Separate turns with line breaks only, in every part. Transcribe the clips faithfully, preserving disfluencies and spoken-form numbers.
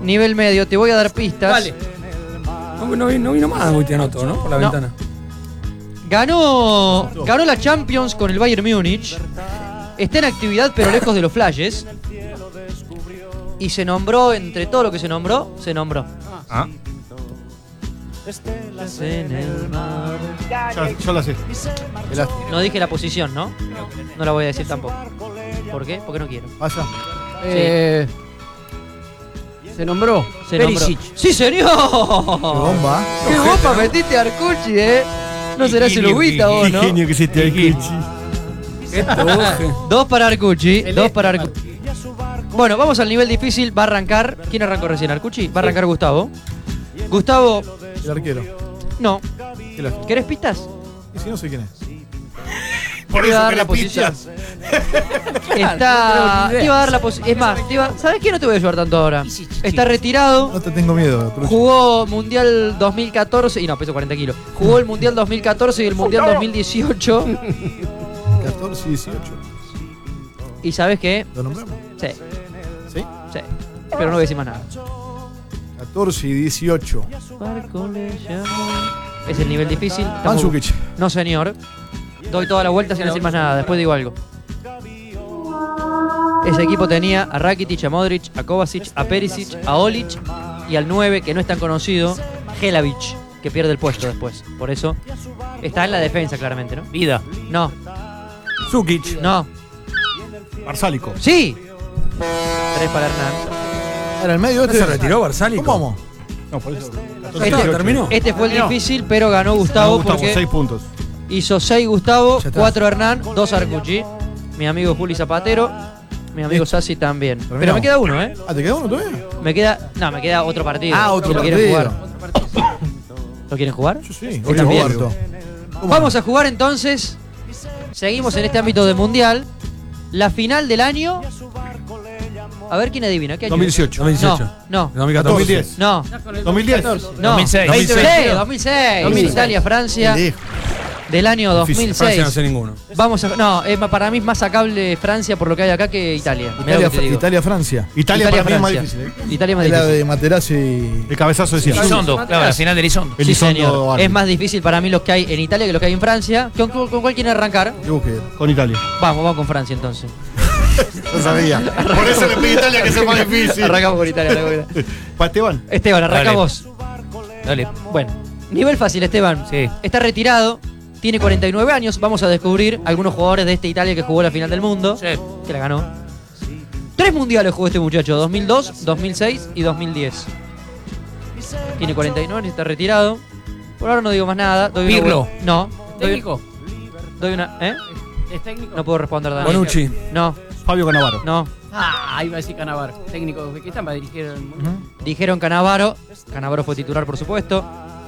Nivel medio, te voy a dar pistas.
Vale. No, no, no vino más Buitianotto, ¿no? Por la
No.
ventana.
Ganó, ganó la Champions con el Bayern Múnich. Está en actividad pero lejos de los flashes. Y se nombró, entre todo lo que se nombró, se nombró.
Ah,
En el mar.
ya, yo la sé.
No dije la posición, ¿no? No la voy a decir tampoco. ¿Por qué? Porque no quiero.
Pasa.
Eh, se nombró.
Se
Perisic.
nombró. ¡Sí, señor!
Qué bomba.
¡Qué guapa metiste a Arcucci, eh! No serás el Ubita vos, ¿no?
Qué genio que se te Arcucci.
Qué tuje.
Dos para Arcucci,
Celeste,
dos para Arcucci. Bueno, vamos al nivel difícil. Va a arrancar. ¿Quién arrancó recién? ¿Arcucci? Va a arrancar Gustavo. Gustavo,
El arquero.
no.
¿Qué lo hace?
¿Querés pistas?
Y si no sé quién es.
Te iba a dar la posición. Está. Te iba a dar la posición. Es más, te iba... ¿sabes qué? No te voy a ayudar tanto ahora. Está retirado.
No te tengo miedo. Trucho.
Jugó Mundial dos mil catorce. Y no, peso cuarenta kilos. Jugó el Mundial dos mil catorce y el Mundial dos mil dieciocho.
catorce y dieciocho.
¿Y sabes qué?
¿Lo nombramos?
Sí,
¿Sí?
sí. Pero no voy a decir más nada.
catorce y dieciocho.
Es el nivel difícil. Estamos-
Mandzukic.
No, señor. Doy toda la vuelta sin decir más nada. Después digo algo. Ese equipo tenía a Rakitic, a Modric, a Kovacic, a Perisic, a Olic y al nueve, que no es tan conocido, Helavic, que pierde el puesto después. Por eso está en la defensa, claramente, ¿no?
Vida.
No,
Zukic.
no.
Barsálico.
¡Sí! Tres para Hernán.
Era el medio
¿No
este.
se retiró Barsálico?
¿Cómo vamos? No, por eso. catorce y
Este,
dieciocho.
terminó.
este fue el difícil, pero ganó Gustavo,
No, Gustavo,
porque
seis puntos.
hizo seis Gustavo,
Ya está.
cuatro Hernán, dos Arcucci. Mi amigo Juli Zapatero, mi amigo Sassi también. Pero
Terminamos.
me queda uno, ¿eh?
Ah, ¿te queda uno todavía?
Me queda. No, me queda otro partido.
Ah, otro
¿Lo quieren
partido.
jugar? ¿Lo quieren jugar?
Yo sí.
Yo
Ocho
también.
cuarto. ¿Cómo?
Vamos a jugar entonces. Seguimos en este ámbito de mundial. La final del año. A ver quién adivina. ¿Qué año
dos mil
es?
dieciocho.
dos mil dieciocho.
No,
dos mil catorce.
dos mil diez.
no,
dos mil diez.
no.
dos mil seis.
veinte veinte, dos mil seis.
dos mil seis.
Italia, Francia.
Qué lejos.
Del año dos
Difícil.
mil
Francia no
seis.
sé ninguno.
Vamos a. No, es más- para mí es más sacable Francia por lo que hay acá que Italia. Mirá lo
Italia,
que te digo.
Italia, Francia. Italia, para mí es más
Francia.
difícil. ¿eh?
Italia es más
Es la
difícil.
de Materazzi y. El cabezazo de Sierra.
Elizondo, claro, la final de Elizondo.
Sí,
Elizondo
señor.
Ardi.
Es más difícil para mí los que hay en Italia que los que hay en Francia. ¿Con, con- con cuál quieren arrancar?
Yo busqué. Con Italia.
Vamos, vamos con Francia entonces.
Yo sabía. Por eso le pedí a Italia que sea más difícil.
Arrancamos con Italia. arrancamos con Italia.
Para Esteban.
Esteban, arrancamos.
Dale.
Bueno, nivel fácil, Esteban.
Sí.
Está retirado, tiene cuarenta y nueve años. Vamos a descubrir algunos jugadores de esta Italia que jugó la final del mundo.
Sí.
Que la ganó. Tres mundiales jugó este muchacho: dos mil dos, dos mil seis y dos mil diez. Tiene cuarenta y nueve años, está retirado. Por ahora no digo más nada. Doy una
Pirlo.
vuel- No. Doy,
¿Técnico?
doy una. ¿Eh?
¿Es técnico?
No puedo responder, Dani.
Bonucci.
No,
Fabio Cannavaro.
no.
Ah, iba a decir Cannavaro. Técnico de Uzbekistán va a dirigir el mundial.
Dijeron Cannavaro. Cannavaro fue titular, por supuesto.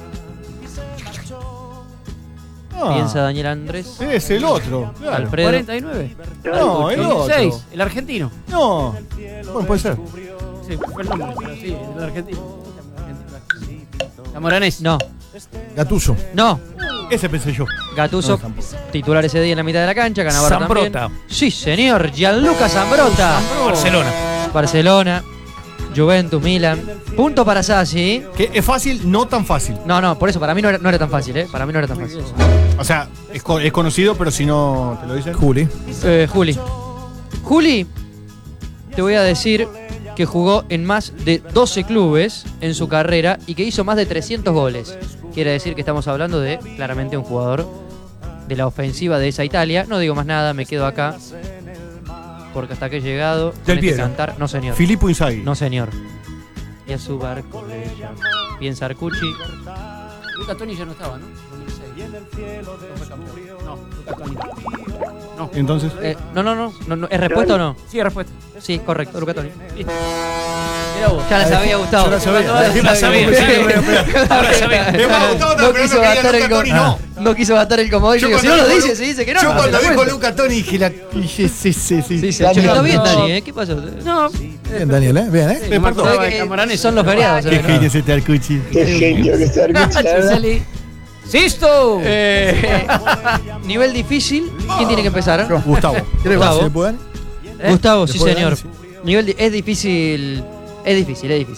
Ah,
Piensa Daniel Andrés.
Es el otro. Claro.
Alfredo.
cuarenta y nueve.
No, el
dos mil seis,
otro.
el argentino.
No. Bueno, puede ser.
Sí, fue el nombre, pero sí, el argentino. Camoranés.
No,
Gattuso.
no.
Ese pensé yo.
Gattuso,
No, tampoco.
titular ese día en la mitad de la cancha. Cannavaro
Zambrotta.
también. Sí, señor. Gianluca Zambrotta.
Barcelona.
Barcelona. Juventus, Milan. Punto para Sassi.
Que es fácil, no tan fácil.
No, no, por eso para mí no era, no era tan fácil, ¿eh? Para mí no era tan fácil.
O sea, es, co- es conocido, pero si no te lo dicen. Juli.
Eh, Juli. Juli, te voy a decir que jugó en más de doce clubes en su carrera y que hizo más de trescientos goles. Quiere decir que estamos hablando de, claramente, un jugador de la ofensiva de esa Italia. No digo más nada, me quedo acá. Porque hasta que he llegado, con
Del
este
Piero.
cantar. No, señor.
Filippo Inzaghi.
No, señor. Y a su barco le llama. Piensa Arcucci.
Luca Toni ya no estaba, ¿no? dos mil seis. No fue campeón. No, Luca Toni. No.
Entonces.
Eh, no, no, no, no, no. ¿Es respuesta o no?
Sí, respuesta.
Sí, correcto, Luca Toni.
Mira vos.
Ya la sabía, Gustavo.
Yo la sabía.
Yo la sabía, sí, ahora sabía.
Me va, Gustavo,
No
pero no
quiso
quería
gastar el
Luca Toni,
com-
no.
no quiso gastar el comodín.
Yo
Digo, si no
cuando
lo
dijo-
dice, se dice que no.
Yo
no,
cuando
se la
dijo
cuento.
Luca Toni dije la. dije, Sí, sí, sí.
Sí, sí,
Daniel.
está bien,
No.
Dani, ¿eh? ¿Qué pasó?
No,
Bien, Daniel, ¿eh? Bien, ¿eh?
Sí,
Me
no me
portó.
acordaba
¿Sabes
de
que
Camoranés.
son los feriados?
Qué
¿sabes?
genio ese te Arcucci.
Qué genio que está Arcucci, la verdad.
Salí. ¡Sisto!
Eh, nivel difícil. ¿Quién tiene que empezar?
Yo, Gustavo. ¿Quieres
Gustavo.
que se puedan?
Gustavo, sí,
Después de
señor.
Dani,
Nivel di- es difícil. Es difícil, es difícil.